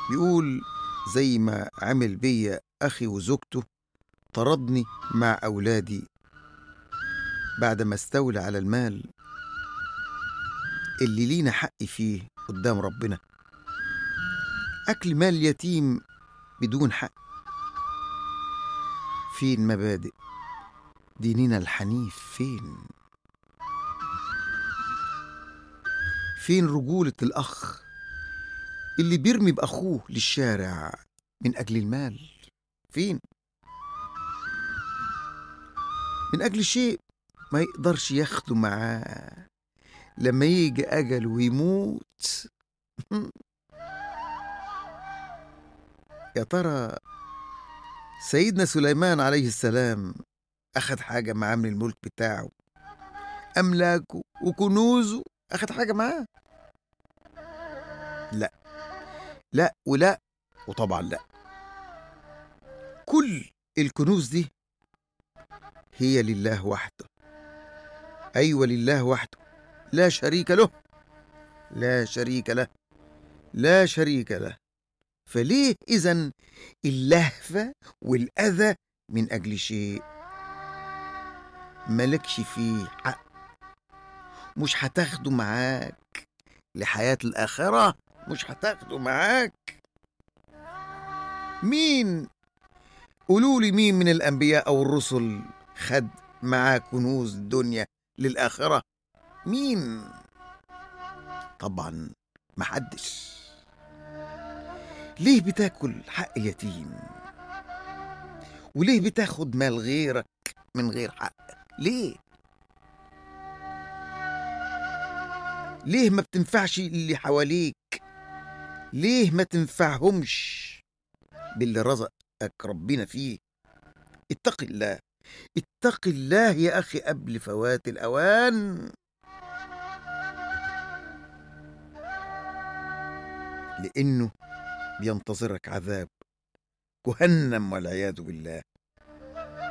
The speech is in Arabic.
بيقول زي ما عمل بيا أخي وزوجته، طردني مع أولادي بعد ما استولى على المال اللي لينا حق فيه قدام ربنا. أكل مال يتيم بدون حق. فين مبادئ ديننا الحنيف؟ فين رجولة الأخ اللي بيرمي بأخوه للشارع من أجل المال؟ فين؟ من أجل شيء ما يقدرش ياخده معاه لما يجي أجله ويموت. يا ترى سيدنا سليمان عليه السلام أخد حاجة معاه من الملك بتاعه؟ أملاكه وكنوزه أخد حاجة معاه؟ لا، لا ولا وطبعا لا. كل الكنوز دي هي لله وحده. أيوة، لله وحده، لا شريك له، لا شريك له، لا شريك له. فليه إذن اللهفة والأذى من أجل شيء ملكش فيه حق، مش هتاخده معاك لحياة الآخرة؟ مش هتاخده معاك. مين؟ قولولي مين من الأنبياء أو الرسل خد معاه كنوز الدنيا للآخرة؟ مين؟ طبعا محدش. ليه بتاكل حق اليتيم؟ وليه بتاخد مال غيرك من غير حق؟ ليه ما بتنفعش اللي حواليك؟ ليه ما تنفعهمش باللي رزقك ربنا فيه؟ اتق الله، اتق الله يا أخي قبل فوات الأوان، لأنه بينتظرك عذاب جهنم والعياذ بالله.